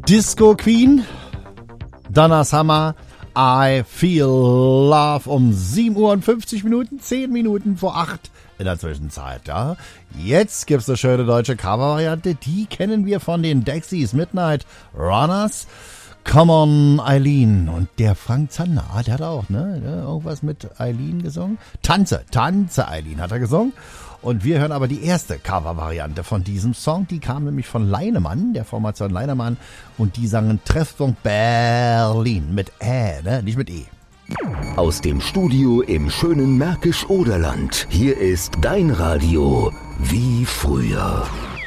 Disco Queen, Donna Summer, I Feel Love um 7 Uhr und 50 Minuten, 10 Minuten vor 8 in der Zwischenzeit, ja. Jetzt gibt's eine schöne deutsche Cover-Variante, die kennen wir von den Dexys Midnight Runners. Come on, Eileen. Und der Frank Zander, der hat auch, irgendwas mit Eileen gesungen. Tanze, Eileen hat er gesungen. Und wir hören aber die erste Cover-Variante von diesem Song. Die kam nämlich von Leinemann, der Formation Leinemann. Und die sangen Treffpunkt Berlin mit nicht mit E. Aus dem Studio im schönen Märkisch-Oderland. Hier ist dein Radio wie früher.